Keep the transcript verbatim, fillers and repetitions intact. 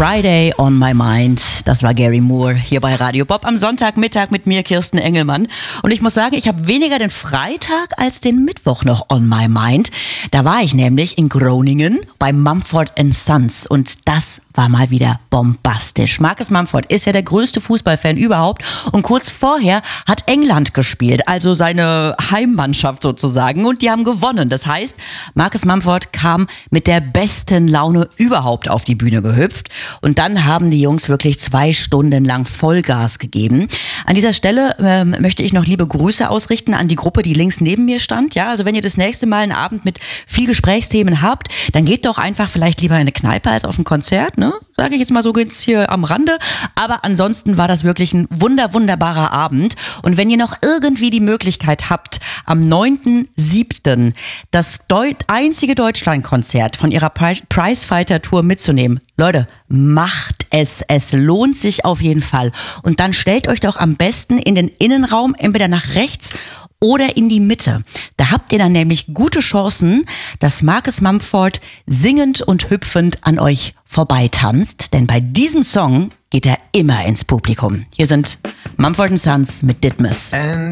Friday on my mind. Das war Gary Moore hier bei Radio Bob am Sonntagmittag mit mir, Kirsten Engelmann. Und ich muss sagen, ich habe weniger den Freitag als den Mittwoch noch on my mind. Da war ich nämlich in Groningen bei Mumford and Sons und das war mal wieder bombastisch. Marcus Mumford ist ja der größte Fußballfan überhaupt und kurz vorher hat England gespielt, also seine Heimmannschaft sozusagen, und die haben gewonnen. Das heißt, Marcus Mumford kam mit der besten Laune überhaupt auf die Bühne gehüpft und dann haben die Jungs wirklich zwei Stunden lang Vollgas gegeben. An dieser Stelle ähm, möchte ich noch liebe Grüße ausrichten an die Gruppe, die links neben mir stand. Ja, also wenn ihr das nächste Mal einen Abend mit viel Gesprächsthemen habt, dann geht doch einfach vielleicht lieber in eine Kneipe als auf ein Konzert, ne? Sage ich jetzt mal so jetzt hier am Rande. Aber ansonsten war das wirklich ein wunder, wunderbarer Abend. Und wenn ihr noch irgendwie die Möglichkeit habt, am neunten siebten das Deut- einzige Deutschlandkonzert von ihrer Prizefighter-Tour mitzunehmen, Leute, macht es. Es lohnt sich auf jeden Fall. Und dann stellt euch doch am besten in den Innenraum, entweder nach rechts oder in die Mitte. Da habt ihr dann nämlich gute Chancen, dass Marcus Mumford singend und hüpfend an euch vorbeitanzt. Denn bei diesem Song geht er immer ins Publikum. Hier sind Mumford and Sons mit Ditmas.